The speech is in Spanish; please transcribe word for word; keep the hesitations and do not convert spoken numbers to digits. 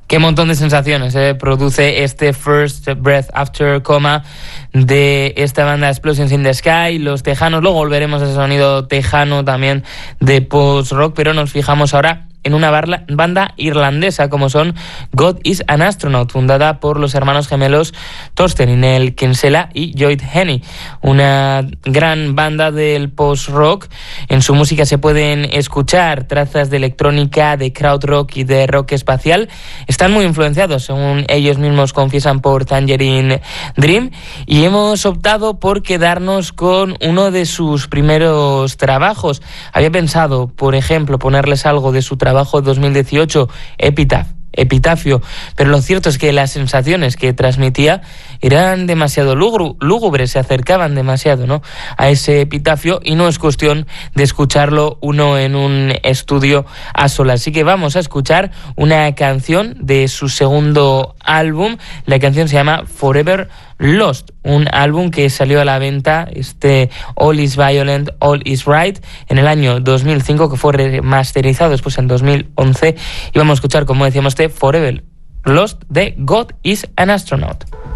Qué montón de sensaciones eh, produce este First Breath After Coma de esta banda Explosions in the Sky, los tejanos. Luego volveremos a ese sonido tejano también de post-rock, pero nos fijamos ahora en una barla, banda irlandesa como son God is an Astronaut, fundada por los hermanos gemelos Thorsten Nell Kinsella y Lloyd Henney, una gran banda del post-rock. En su música se pueden escuchar trazas de electrónica, de krautrock y de rock espacial. Están muy influenciados, según ellos mismos confiesan, por Tangerine Dream, y hemos optado por quedarnos con uno de sus primeros trabajos. Había pensado, por ejemplo, ponerles algo de su trabajo trabajo dos mil dieciocho, Epitaph, Epitafio, pero lo cierto es que las sensaciones que transmitía eran demasiado lúgubres, se acercaban demasiado, ¿no?, a ese epitafio, y no es cuestión de escucharlo uno en un estudio a solas. Así que vamos a escuchar una canción de su segundo álbum. La canción se llama Forever Lost, un álbum que salió a la venta, este All is Violent, All is Right, en el año dos mil cinco, que fue remasterizado después en dos mil once, y vamos a escuchar, como decíamos, este Forever Lost de God is an Astronaut.